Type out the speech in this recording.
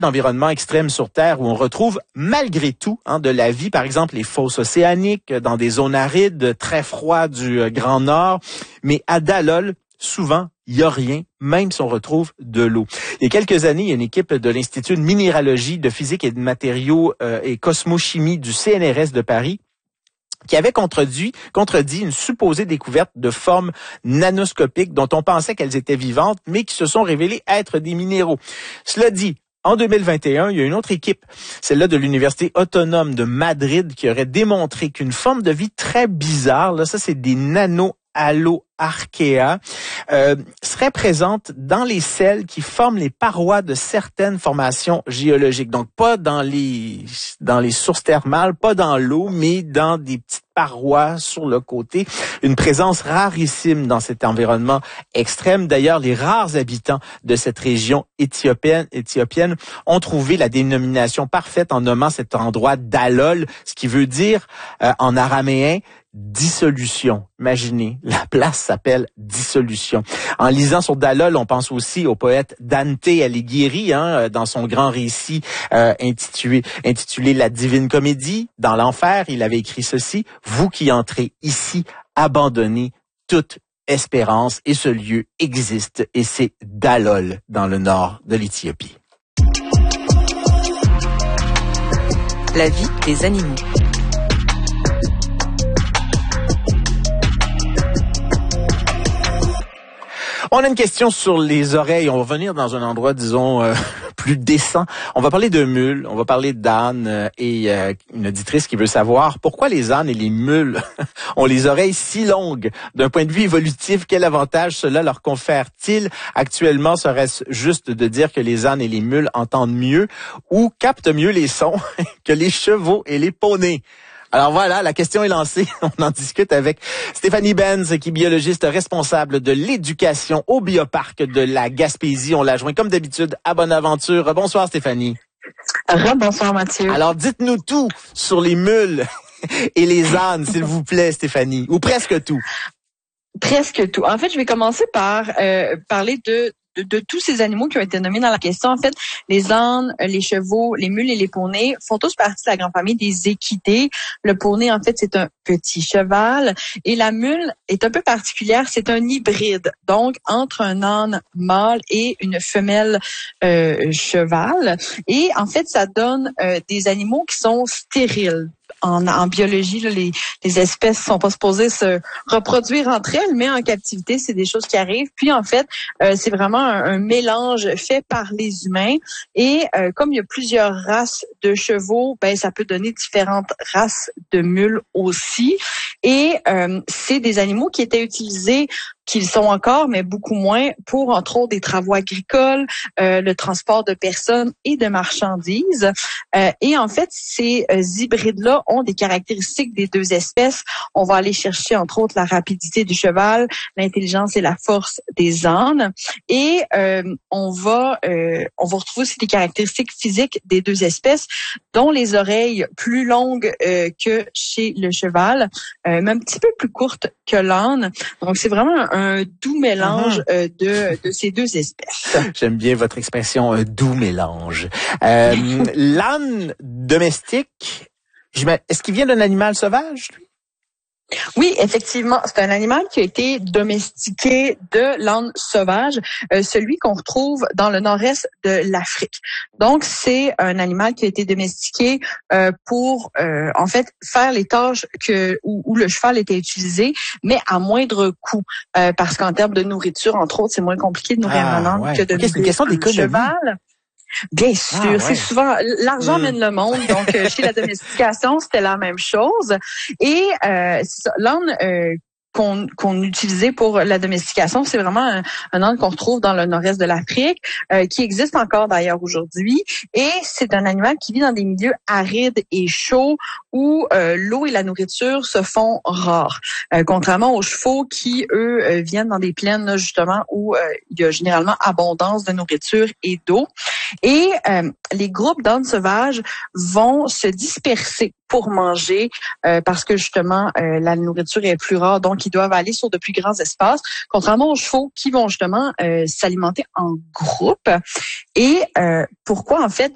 d'environnements extrêmes sur Terre où on retrouve malgré tout de la vie, par exemple les fosses océaniques dans des zones arides, très froides du Grand Nord. Mais à Dalol, souvent, il n'y a rien, même si on retrouve de l'eau. Il y a quelques années, il y a une équipe de l'Institut de minéralogie, de physique et de matériaux et cosmochimie du CNRS de Paris qui avait contredit une supposée découverte de formes nanoscopiques dont on pensait qu'elles étaient vivantes, mais qui se sont révélées être des minéraux. Cela dit, en 2021, il y a une autre équipe, celle-là de l'Université autonome de Madrid, qui aurait démontré qu'une forme de vie très bizarre, là, ça c'est des nano-alloarchaea, serait présente dans les sels qui forment les parois de certaines formations géologiques. Donc pas dans les sources thermales, pas dans l'eau, mais dans des petites parois sur le côté. Une présence rarissime dans cet environnement extrême. D'ailleurs, les rares habitants de cette région éthiopienne ont trouvé la dénomination parfaite en nommant cet endroit Dalol, ce qui veut dire en araméen dissolution. Imaginez, la place s'appelle dissolution. En lisant sur Dalol, on pense aussi au poète Dante Alighieri, dans son grand récit intitulé La Divine Comédie. Dans l'enfer, il avait écrit ceci: vous qui entrez ici, abandonnez toute espérance, et ce lieu existe, et c'est Dalol, dans le nord de l'Éthiopie. La vie des animaux. On a une question sur les oreilles. On va venir dans un endroit, disons, plus décent. On va parler de mules, on va parler d'ânes et une auditrice qui veut savoir pourquoi les ânes et les mules ont les oreilles si longues. D'un point de vue évolutif, quel avantage cela leur confère-t-il? Actuellement, serait-ce juste de dire que les ânes et les mules entendent mieux ou captent mieux les sons que les chevaux et les poneys? Alors voilà, la question est lancée. On en discute avec Stéphanie Benz, qui est biologiste responsable de l'éducation au Bioparc de la Gaspésie. On l'a joint comme d'habitude à Bonaventure. Bonsoir Stéphanie. Bonsoir Mathieu. Alors dites-nous tout sur les mules et les ânes, s'il vous plaît Stéphanie, ou presque tout. Presque tout. En fait, je vais commencer par parler de tous ces animaux qui ont été nommés dans la question. En fait, les ânes, les chevaux, les mules et les poneys font tous partie de la grande famille des équidés. Le poney, en fait, c'est un petit cheval. Et la mule est un peu particulière. C'est un hybride. Donc, entre un âne mâle et une femelle cheval. Et en fait, ça donne des animaux qui sont stériles. En biologie, là, les espèces sont pas supposées se reproduire entre elles, mais en captivité, c'est des choses qui arrivent. Puis en fait, c'est vraiment un mélange fait par les humains. Et comme il y a plusieurs races de chevaux, ça peut donner différentes races de mules aussi. Et c'est des animaux qui étaient utilisés, qu'ils sont encore, mais beaucoup moins, pour, entre autres, des travaux agricoles, le transport de personnes et de marchandises. Et en fait, ces hybrides-là ont des caractéristiques des deux espèces. On va aller chercher, entre autres, la rapidité du cheval, l'intelligence et la force des ânes. Et on va retrouver aussi des caractéristiques physiques des deux espèces, dont les oreilles plus longues que chez le cheval, mais un petit peu plus courtes que l'âne. Donc, c'est vraiment un doux mélange de ces deux espèces. J'aime bien votre expression, un doux mélange. L'âne domestique, est-ce qu'il vient d'un animal sauvage, lui? Oui, effectivement, c'est un animal qui a été domestiqué de l'âne sauvage, celui qu'on retrouve dans le nord-est de l'Afrique. Donc, c'est un animal qui a été domestiqué pour, en fait, faire les tâches où le cheval était utilisé, mais à moindre coût, parce qu'en termes de nourriture, entre autres, c'est moins compliqué de nourrir un âne que de nourrir un cheval. Bien sûr, c'est souvent l'argent mène le monde. Donc chez la domestication, c'était la même chose. Et c'est ça, l'âne qu'on utilisait pour la domestication, c'est vraiment un âne qu'on retrouve dans le nord-est de l'Afrique, qui existe encore d'ailleurs aujourd'hui. Et c'est un animal qui vit dans des milieux arides et chauds où l'eau et la nourriture se font rares. Contrairement aux chevaux qui, eux, viennent dans des plaines là, justement où il y a généralement abondance de nourriture et d'eau. Et les groupes d'ânes sauvages vont se disperser pour manger parce que justement la nourriture est plus rare, donc ils doivent aller sur de plus grands espaces, contrairement aux chevaux qui vont justement s'alimenter en groupe. Et pourquoi en fait